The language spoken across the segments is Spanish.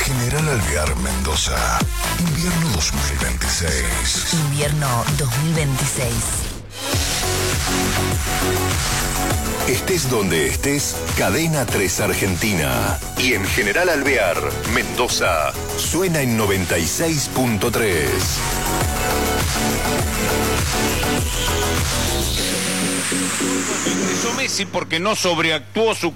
General Alvear, Mendoza. Invierno 2026. Invierno 2026. Estés donde estés, Cadena 3 Argentina. Y en General Alvear, Mendoza, suena en 96.3. Empezó Messi porque no sobreactuó su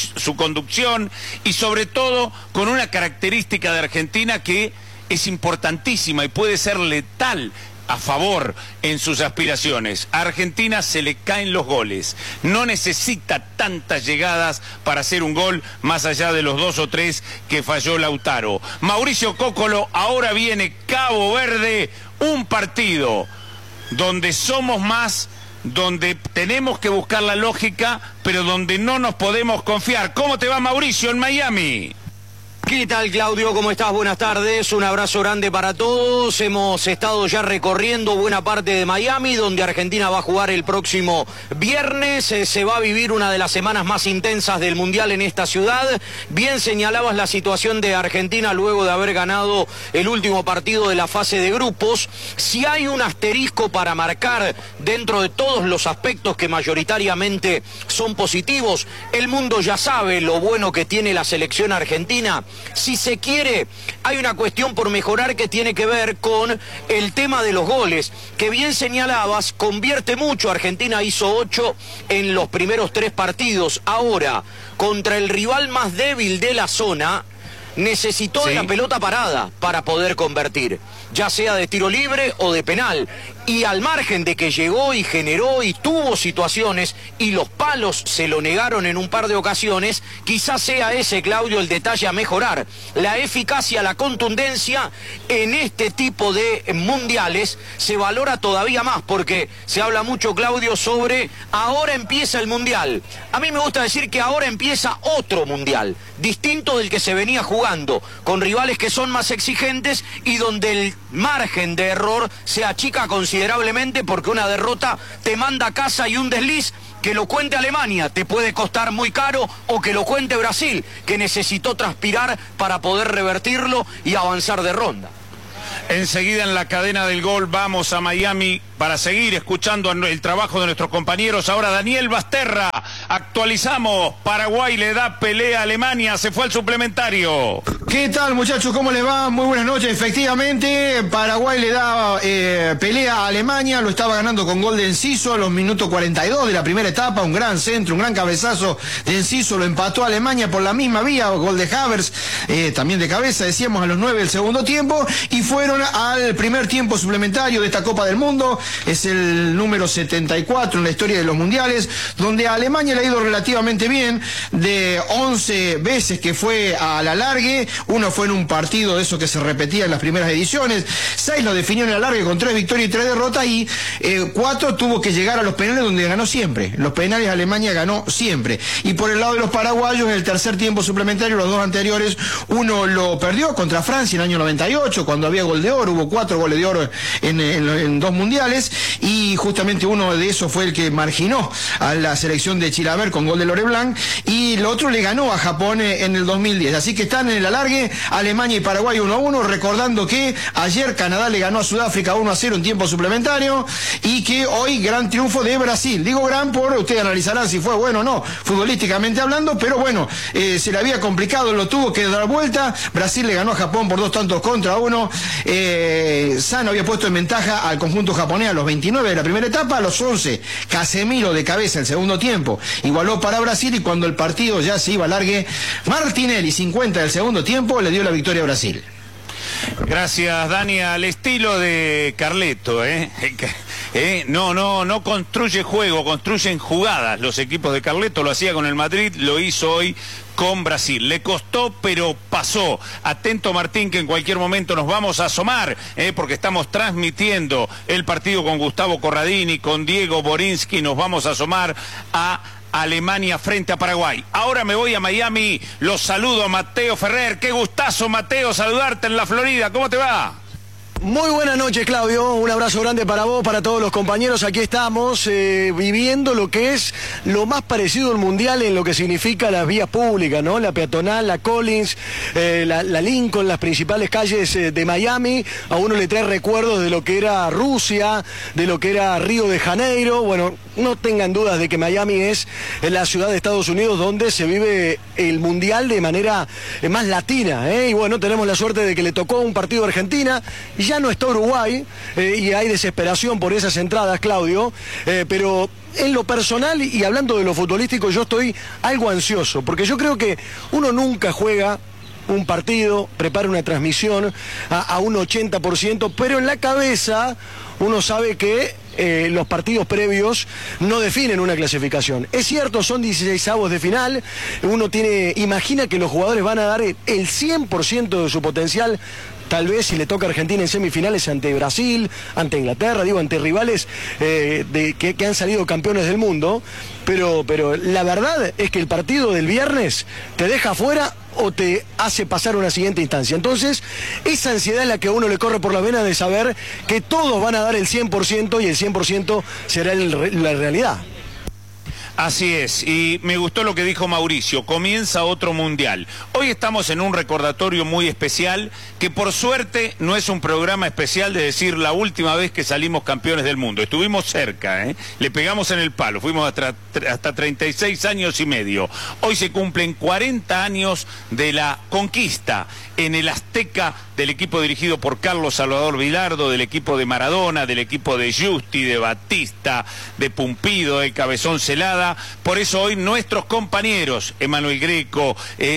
conducción y sobre todo con una característica de Argentina que es importantísima y puede ser letal a favor en sus aspiraciones. A Argentina se le caen los goles. No necesita tantas llegadas para hacer un gol más allá de los 2 o 3 que falló Lautaro. Mauricio Cóccolo, ahora viene Cabo Verde, un partido donde somos más, donde tenemos que buscar la lógica, pero donde no nos podemos confiar. ¿Cómo te va, Mauricio, en Miami? ¿Qué tal, Claudio? ¿Cómo estás? Buenas tardes, un abrazo grande para todos. Hemos estado ya recorriendo buena parte de Miami, donde Argentina va a jugar el próximo viernes. Se va a vivir una de las semanas más intensas del Mundial en esta ciudad. Bien señalabas la situación de Argentina luego de haber ganado el último partido de la fase de grupos. Si hay un asterisco para marcar dentro de todos los aspectos que mayoritariamente son positivos, el mundo ya sabe lo bueno que tiene la selección argentina. Si se quiere, hay una cuestión por mejorar que tiene que ver con el tema de los goles, que bien señalabas, convierte mucho. Argentina hizo 8 en los primeros 3 partidos. Ahora, contra el rival más débil de la zona, necesitó de la pelota parada para poder convertir, ya sea de tiro libre o de penal. Y al margen de que llegó y generó y tuvo situaciones y los palos se lo negaron en un par de ocasiones, quizás sea ese, Claudio, el detalle a mejorar. La eficacia, la contundencia en este tipo de mundiales se valora todavía más, porque se habla mucho, Claudio, sobre ahora empieza el mundial. A mí me gusta decir que ahora empieza otro mundial, distinto del que se venía jugando, con rivales que son más exigentes y donde el margen de error se achica considerablemente, porque una derrota te manda a casa y un desliz, que lo cuente Alemania, te puede costar muy caro, o que lo cuente Brasil, que necesitó transpirar para poder revertirlo y avanzar de ronda. Enseguida en la cadena del gol vamos a Miami para seguir escuchando el trabajo de nuestros compañeros. Ahora Daniel Basterra, actualizamos. Paraguay le da pelea a Alemania, se fue al suplementario. ¿Qué tal, muchachos? ¿Cómo les va? Muy buenas noches. Efectivamente, Paraguay le da pelea a Alemania, lo estaba ganando con gol de Enciso a los minutos 42 de la primera etapa, un gran centro, un gran cabezazo de Enciso, lo empató a Alemania por la misma vía, gol de Havertz, también de cabeza, decíamos, a los 9 del segundo tiempo, y fueron al primer tiempo suplementario de esta Copa del Mundo. Es el número 74 en la historia de los mundiales, donde a Alemania le ha ido relativamente bien. De 11 veces que fue a la alargue, uno fue en un partido de eso que se repetía en las primeras ediciones, 6 lo definió en el alargue con 3 victorias y 3 derrotas, y 4 tuvo que llegar a los penales, donde ganó siempre. Los penales Alemania ganó siempre. Y por el lado de los paraguayos, en el tercer tiempo suplementario, los 2 anteriores, uno lo perdió contra Francia en el año 98, cuando había gol de oro, hubo 4 goles de oro en 2 mundiales, y justamente uno de esos fue el que marginó a la selección de Chilaver con gol de Loreblanc, y el otro le ganó a Japón en el 2010. Así que están en el alargue Alemania y Paraguay 1-1, recordando que ayer Canadá le ganó a Sudáfrica 1-0 en tiempo suplementario, y que hoy gran triunfo de Brasil. Digo gran por, ustedes analizarán si fue bueno o no, futbolísticamente hablando, pero bueno, se le había complicado, lo tuvo que dar vuelta. Brasil le ganó a Japón por 2-1. Sano había puesto en ventaja al conjunto japonés a los 29 de la primera etapa, a los 11 Casemiro de cabeza el segundo tiempo igualó para Brasil, y cuando el partido ya se iba a largue, Martinelli 50 del segundo tiempo le dio la victoria a Brasil. Gracias, Dani, al estilo de Carleto, No construye juego, construyen jugadas. Los equipos de Carleto, lo hacía con el Madrid, lo hizo hoy con Brasil. Le costó, pero pasó. Atento, Martín, que en cualquier momento nos vamos a asomar, porque estamos transmitiendo el partido con Gustavo Corradini, con Diego Borinsky. Nos vamos a asomar a Alemania frente a Paraguay. Ahora me voy a Miami, los saludo a Mateo Ferrer. Qué gustazo, Mateo, saludarte en la Florida. ¿Cómo te va? Muy buenas noches, Claudio. Un abrazo grande para vos, para todos los compañeros. Aquí estamos viviendo lo que es lo más parecido al Mundial en lo que significa las vías públicas, ¿no? La peatonal, la Collins, la Lincoln, las principales calles de Miami. A uno le trae recuerdos de lo que era Rusia, de lo que era Río de Janeiro. Bueno, no tengan dudas de que Miami es la ciudad de Estados Unidos donde se vive el Mundial de manera más latina, ¿eh? Y bueno, tenemos la suerte de que le tocó un partido a Argentina. Ya no está Uruguay y hay desesperación por esas entradas, Claudio, pero en lo personal y hablando de lo futbolístico yo estoy algo ansioso, porque yo creo que uno nunca juega un partido, prepara una transmisión a un 80%, pero en la cabeza uno sabe que los partidos previos no definen una clasificación. Es cierto, son 16avos de final, uno imagina que los jugadores van a dar el 100% de su potencial. Tal vez si le toca a Argentina en semifinales ante Brasil, ante Inglaterra, ante rivales que han salido campeones del mundo, pero la verdad es que el partido del viernes te deja fuera o te hace pasar a una siguiente instancia. Entonces, esa ansiedad es la que a uno le corre por la vena de saber que todos van a dar el 100% y el 100% será la realidad. Así es, y me gustó lo que dijo Mauricio, comienza otro mundial. Hoy estamos en un recordatorio muy especial, que por suerte no es un programa especial de decir la última vez que salimos campeones del mundo. Estuvimos cerca, le pegamos en el palo, fuimos hasta 36 años y medio. Hoy se cumplen 40 años de la conquista en el Azteca del equipo dirigido por Carlos Salvador Vilardo, del equipo de Maradona, del equipo de Justi, de Batista, de Pumpido, de Cabezón Celada. Por eso hoy nuestros compañeros, Emanuel Greco,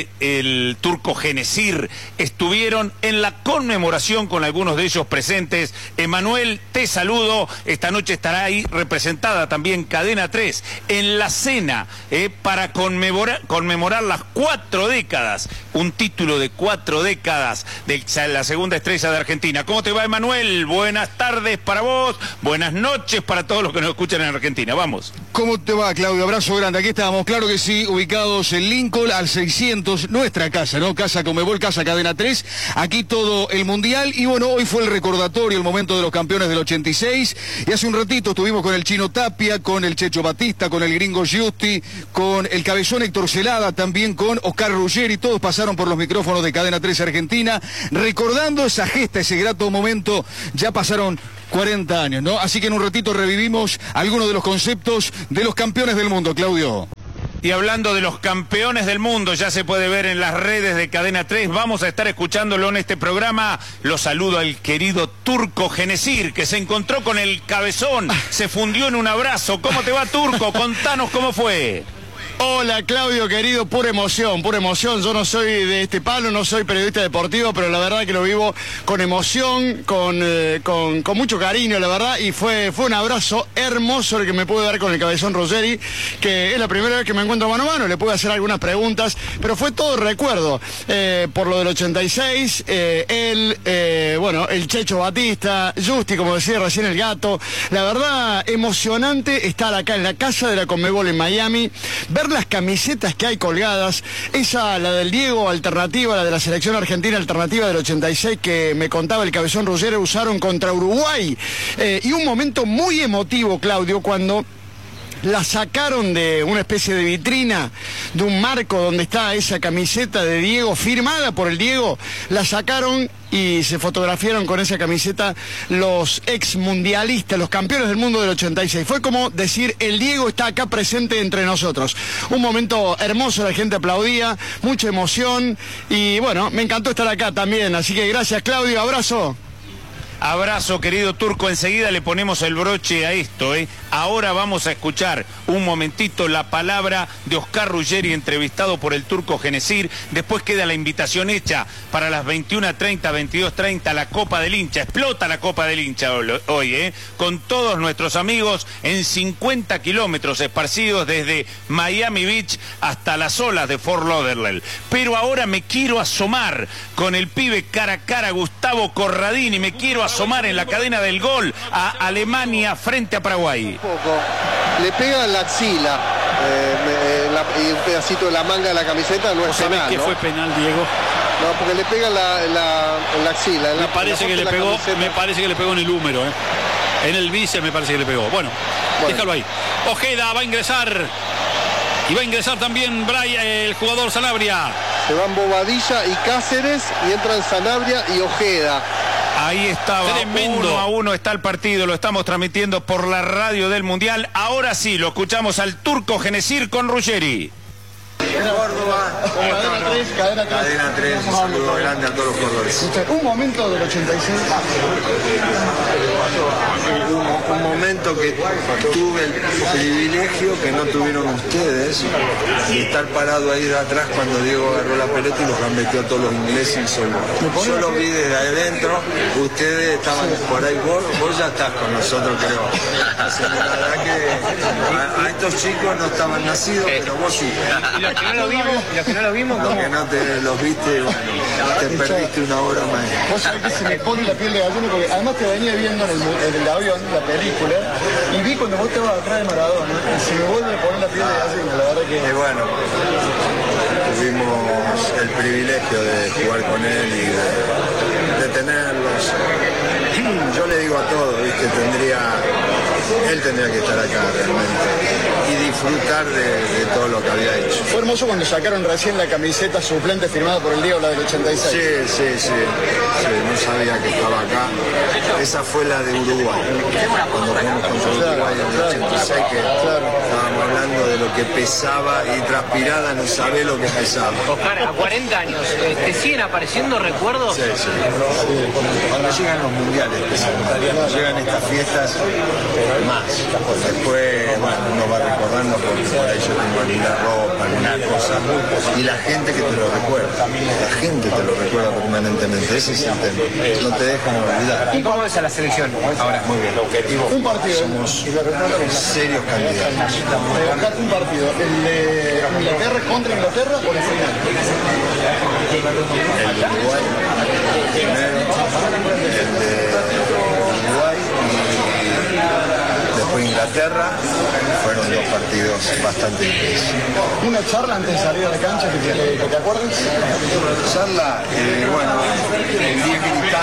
el Turco Genesir, estuvieron en la conmemoración con algunos de ellos presentes. Emanuel, te saludo. Esta noche estará ahí representada también Cadena 3 en la cena para conmemorar las 4 décadas, un título de 4 décadas de la segunda estrella de Argentina. ¿Cómo te va, Emanuel? Buenas tardes para vos, buenas noches para todos los que nos escuchan en Argentina. Vamos. ¿Cómo te va, Claudio? Abrazo grande. Aquí estamos, claro que sí, ubicados en Lincoln al 600, nuestra casa, ¿no? Casa Conmebol, casa Cadena 3, aquí todo el Mundial. Y bueno, hoy fue el recordatorio, el momento de los campeones del 86. Y hace un ratito estuvimos con el Chino Tapia, con el Checho Batista, con el Gringo Giusti, con el Cabezón Héctor Celada, también con Oscar Ruggeri. Todos pasaron por los micrófonos de Cadena 3 Argentina, recordando esa gesta, ese grato momento. Ya pasaron 40 años, ¿no? Así que en un ratito revivimos algunos de los conceptos de los campeones del mundo, Claudio. Y hablando de los campeones del mundo, ya se puede ver en las redes de Cadena 3, vamos a estar escuchándolo en este programa. Lo saludo al querido Turco Genesir, que se encontró con el Cabezón, se fundió en un abrazo. ¿Cómo te va, Turco? Contanos cómo fue. Hola, Claudio, querido, pura emoción, pura emoción. Yo no soy de este palo, no soy periodista deportivo, pero la verdad que lo vivo con emoción, con mucho cariño, la verdad, y fue un abrazo hermoso el que me pude dar con el Cabezón Ruggeri, que es la primera vez que me encuentro mano a mano, le pude hacer algunas preguntas, pero fue todo recuerdo, por lo del 86, el Checho Batista, Justi, como decía recién el Gato. La verdad, emocionante estar acá en la casa de la Conmebol en Miami, ver las camisetas que hay colgadas, esa, la del Diego alternativa, la de la selección argentina alternativa del 86 que me contaba el Cabezón Ruggeri, usaron contra Uruguay, y un momento muy emotivo, Claudio, cuando la sacaron de una especie de vitrina, de un marco donde está esa camiseta de Diego, firmada por el Diego, la sacaron y se fotografiaron con esa camiseta los ex mundialistas, los campeones del mundo del 86. Fue como decir, el Diego está acá presente entre nosotros. Un momento hermoso, la gente aplaudía, mucha emoción y bueno, me encantó estar acá también. Así que gracias, Claudio, abrazo. Abrazo, querido Turco, enseguida le ponemos el broche a esto, Ahora vamos a escuchar un momentito la palabra de Oscar Ruggeri, entrevistado por el Turco Genesir. Después queda la invitación hecha para las 21:30, 22:30, la Copa del Hincha. Explota la Copa del Hincha hoy, con todos nuestros amigos en 50 kilómetros esparcidos desde Miami Beach hasta las olas de Fort Lauderdale. Pero ahora me quiero asomar con el pibe cara a cara, Gustavo Corradini, me quiero asomar en la cadena del gol a Alemania frente a Paraguay. Le pega en la axila y un pedacito de la manga de la camiseta no es penal, que ¿no? Fue penal, Diego. No, porque le pega la axila. Me parece que le pegó en el húmero, En el bíceps me parece que le pegó. Bueno, déjalo ahí. Ojeda va a ingresar. Y va a ingresar también el jugador Sanabria. Se van Bobadilla y Cáceres y entran Sanabria y Ojeda. Ahí estaba, 1-1 está el partido, lo estamos transmitiendo por la radio del Mundial. Ahora sí, lo escuchamos al turco Genesir con Ruggeri. Córdoba, Cadena 3, un saludo grande a todos los cordobeses. Un momento del 86. Un momento que tuve el privilegio que no tuvieron ustedes de estar parado ahí de atrás cuando Diego agarró la pelota y los gambeteó a todos los ingleses y solo. Yo los vi desde adentro, ustedes estaban por ahí, vos ya estás con nosotros, creo. Así que la verdad que a estos chicos no estaban nacidos, pero vos sí. ¿Y los que no lo vimos? Los que no te los viste, bueno, te perdiste una hora más. Vos sabés que se me pone la piel de gallina porque además te venía viendo en el avión, la película, y vi cuando vos te vas atrás de Maradona, y se me vuelve a poner la piel de gallina, la verdad que... Y bueno, tuvimos el privilegio de jugar con él y de tenerlos. Yo le digo a todos, ¿viste? Él tendría que estar acá realmente y disfrutar de todo lo que había hecho. Fue hermoso cuando sacaron recién la camiseta suplente firmada por el Diego, la del 86. Sí, no sabía que estaba acá. Esa fue la de Uruguay. Cuando jugamos contra Uruguay en el 86, que estábamos hablando de lo que pesaba y transpirada no sabe lo que pesaba. Oscar, a 40 años, ¿te siguen apareciendo recuerdos? Sí. Cuando llegan los mundiales, cuando llegan estas fiestas, más. Después, bueno, uno va recordando porque por ahí yo tengo alguna ropa, alguna cosa, y la gente que te lo recuerda. La gente te lo recuerda permanentemente. Ese es el tema. No te dejan olvidar. ¿Y cómo ves a la selección ahora? Muy bien. Un partido. Somos serios candidatos. Un partido. ¿El de Inglaterra contra Inglaterra o la final? El de Uruguay primero, el de Uruguay y después Inglaterra. Fueron dos partidos bastante difíciles. ¿Una charla antes de salir a la cancha que te acuerdes? Charla, bueno, el 10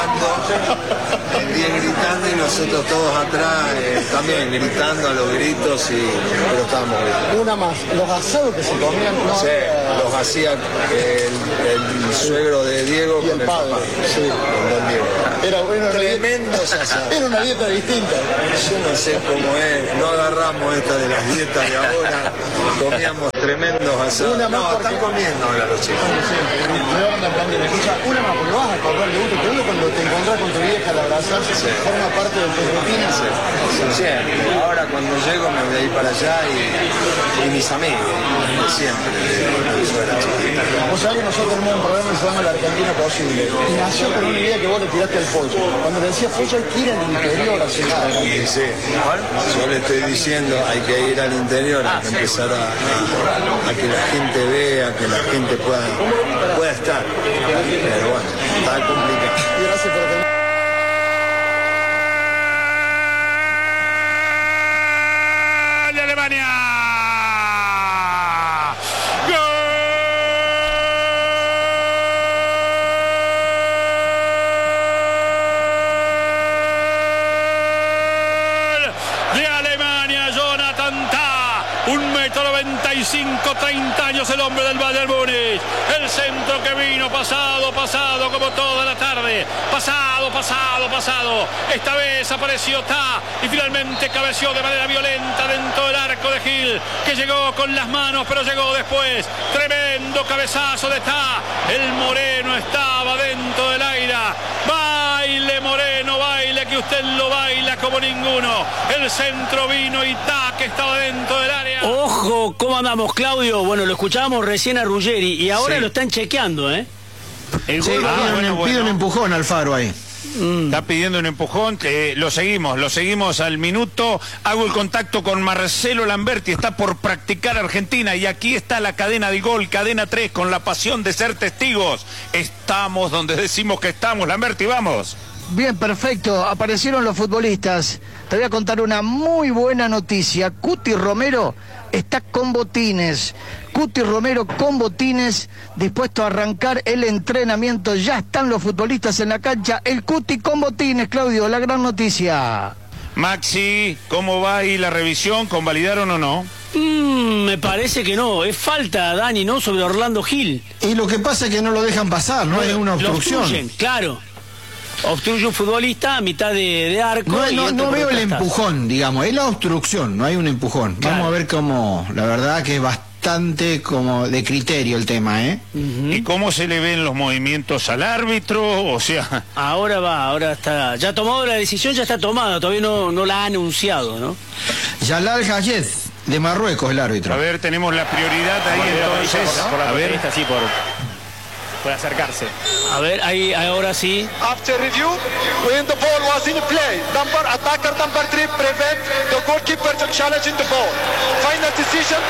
gritando y nosotros todos atrás también gritando a los gritos, pero estábamos bien. Una más, los asados que se comían. No, sí, los hacía el suegro de Diego y con el padre. Papá. Sí. Con don Diego. Era tremendos asados. Era una dieta distinta. Yo no sé cómo es, no agarramos esta de las dietas de ahora, comíamos tremendos asados. No, están comiendo ahora los chicos. Una más, porque vas a acordar de gusto, pero uno cuando te encontrás con tu vieja, la abrazás, forma parte de tu rutina. Siempre. Ahora cuando llego me voy a ir para allá y mis amigos, siempre. Vos sabés que nosotros tenemos un programa que se llama La Argentina Posible, y nació con una idea que vos le tiraste al pollo. Cuando le decías pollo hay que ir al interior a cenar. Sí. Yo le estoy diciendo, hay que ir al interior, hay que empezar a que la gente vea, que la gente pueda estar. Pero bueno, está complicado. Y gracias por tener... ¡De Alemania! De Alemania, Jonathan Tah, 1,95 m, 30 años el hombre del Bayern Múnich. El centro que vino pasado como toda la tarde. Pasado. Esta vez apareció Tah y finalmente cabeció de manera violenta dentro del arco de Gil, que llegó con las manos, pero llegó después. Tremendo cabezazo de Tah. El moreno estaba dentro del aire. Baile, Moreno, baile, que usted lo baila como ninguno. El centro vino y Tah, que estaba dentro del área. Ojo, ¿cómo andamos, Claudio? Bueno, lo escuchábamos recién a Ruggeri y ahora lo están chequeando, ¿eh? El gol pide un empujón al Faro ahí. Está pidiendo un empujón, lo seguimos al minuto. Hago el contacto con Marcelo Lamberti, está por practicar Argentina y aquí está la cadena del gol, cadena 3, con la pasión de ser testigos. Estamos donde decimos que estamos. Lamberti, vamos. Bien, perfecto. Aparecieron los futbolistas. Te voy a contar una muy buena noticia. Cuti Romero está con botines. Cuti Romero con botines, dispuesto a arrancar el entrenamiento. Ya están los futbolistas en la cancha. El Cuti con botines, Claudio, la gran noticia. Maxi, ¿cómo va ahí la revisión? ¿Convalidaron o no? Me parece que no. Es falta, Dani, ¿no? Sobre Orlando Gil. Y lo que pasa es que no lo dejan pasar, no hay una obstrucción. Lo obstruyen, claro. Obstruye un futbolista a mitad de arco. No veo el empujón, digamos, es la obstrucción, no hay un empujón. Claro. Vamos a ver cómo, la verdad que es bastante como de criterio el tema, ¿eh? ¿Y cómo se le ven los movimientos al árbitro? O sea... Ahora está, ya tomado la decisión, ya está tomada, todavía no la ha anunciado, ¿no? Jalal Hayed, de Marruecos, el árbitro. A ver, tenemos la prioridad ahí entonces. A ver, está así por acercarse. A ver, ahí ahora sí. After review, when the ball was in play, attacker number 3 prevent the goalkeeper to challenge in the ball. Final decision,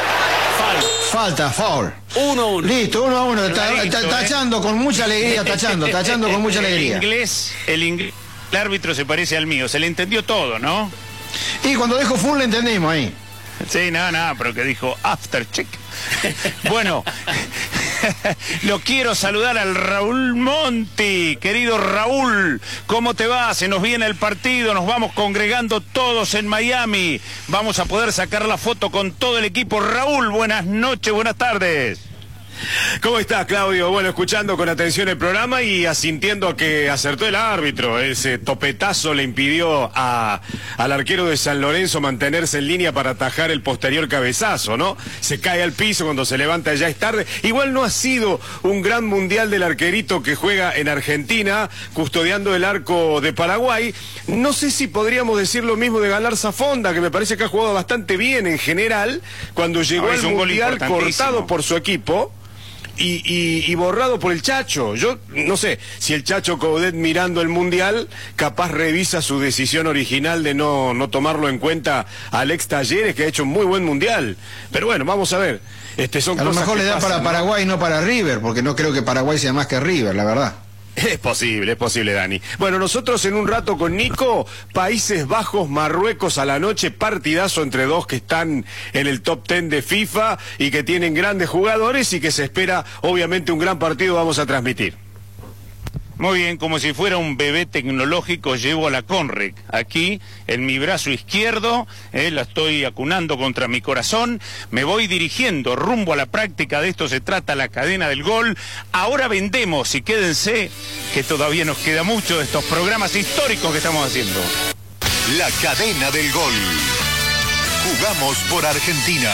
foul. 1-1. Listo, 1-1. Tachando con mucha alegría, tachando con mucha alegría. El árbitro se parece al mío, se le entendió todo, ¿no? Y cuando dijo full le entendimos ahí. Sí, nada, pero que dijo after check. Bueno, lo quiero saludar al Raúl Monti. Querido Raúl, ¿cómo te va? Se nos viene el partido, nos vamos congregando todos en Miami. Vamos a poder sacar la foto con todo el equipo. Raúl, buenas noches, buenas tardes. ¿Cómo estás, Claudio? Bueno, escuchando con atención el programa y asintiendo a que acertó el árbitro. Ese topetazo le impidió al arquero de San Lorenzo mantenerse en línea para atajar el posterior cabezazo, ¿no? Se cae al piso, cuando se levanta ya es tarde. Igual no ha sido un gran mundial del arquerito que juega en Argentina, custodiando el arco de Paraguay. No sé si podríamos decir lo mismo de Galarza Fonda, que me parece que ha jugado bastante bien en general, cuando llegó al mundial cortado por su equipo. Y borrado por el Chacho. Yo no sé si el Chacho Coudet, mirando el Mundial, capaz revisa su decisión original de no tomarlo en cuenta a Alex Talleres, que ha hecho un muy buen Mundial. Pero bueno, vamos a ver. Son a lo cosas mejor que le da pasan, para Paraguay, no para River, porque no creo que Paraguay sea más que River, la verdad. Es posible, Dani. Bueno, nosotros en un rato con Nico, Países Bajos, Marruecos a la noche, partidazo entre dos que están en el top 10 de FIFA y que tienen grandes jugadores y que se espera, obviamente, un gran partido vamos a transmitir. Muy bien, como si fuera un bebé tecnológico, llevo a la Conrec aquí en mi brazo izquierdo, la estoy acunando contra mi corazón, me voy dirigiendo rumbo a la práctica, de esto se trata la cadena del gol. Ahora vendemos y quédense que todavía nos queda mucho de estos programas históricos que estamos haciendo. La cadena del gol. Jugamos por Argentina.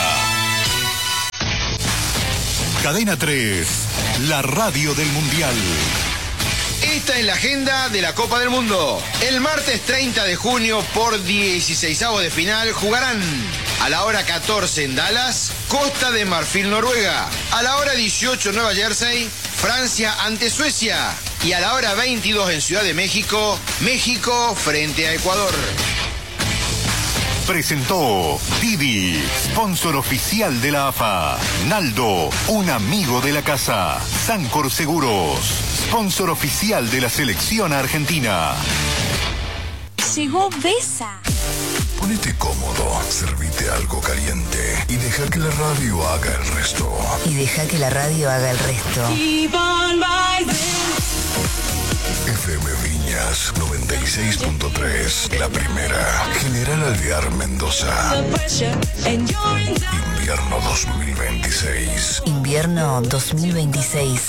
Cadena 3, la radio del Mundial. Esta es la agenda de la Copa del Mundo. El martes 30 de junio, por 16avos de final, jugarán a la hora 14 en Dallas, Costa de Marfil, Noruega. A la hora 18 Nueva Jersey, Francia ante Suecia. Y a la hora 22 en Ciudad de México, México frente a Ecuador. Presentó Didi, sponsor oficial de la AFA. Naldo, un amigo de la casa. Sancor Seguros, sponsor oficial de la selección argentina. Llegó Besa. Ponete cómodo, servite algo caliente y deja que la radio haga el resto. FM Viñas 96.3, la primera. General Alvear, Mendoza. Invierno 2026. Invierno 2026.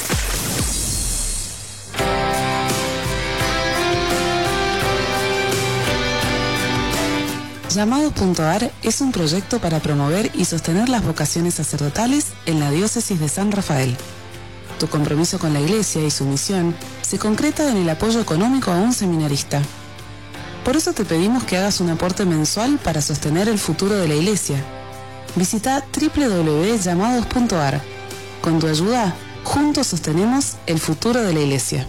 Llamados.ar es un proyecto para promover y sostener las vocaciones sacerdotales en la diócesis de San Rafael. Tu compromiso con la Iglesia y su misión se concreta en el apoyo económico a un seminarista. Por eso te pedimos que hagas un aporte mensual para sostener el futuro de la Iglesia. Visita www.llamados.ar. Con tu ayuda, juntos sostenemos el futuro de la Iglesia.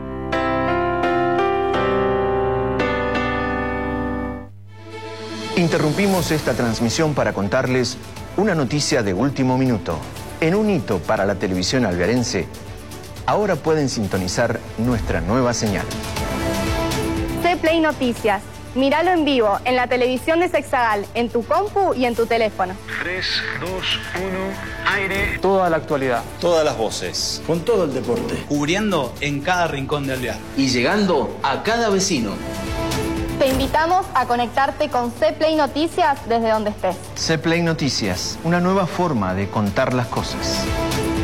Interrumpimos esta transmisión para contarles una noticia de último minuto. En un hito para la televisión alvearense, ahora pueden sintonizar nuestra nueva señal. Play Noticias. Míralo en vivo en la televisión de Sexagal, en tu compu y en tu teléfono. 3, 2, 1, aire. Toda la actualidad. Todas las voces. Con todo el deporte. Cubriendo en cada rincón de Alvear. Y llegando a cada vecino. Te invitamos a conectarte con C-Play Noticias desde donde estés. C-Play Noticias, una nueva forma de contar las cosas.